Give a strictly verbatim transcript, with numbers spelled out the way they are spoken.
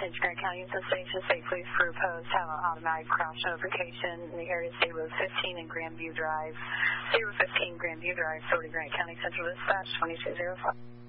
Dispatch, Grant County Union Station, State Police for Post, have an automatic crash notification in the area State Road fifteen and Grandview Drive. State Road fifteen, Grandview Drive, Florida, Grant County Central Dispatch, twenty-two oh five.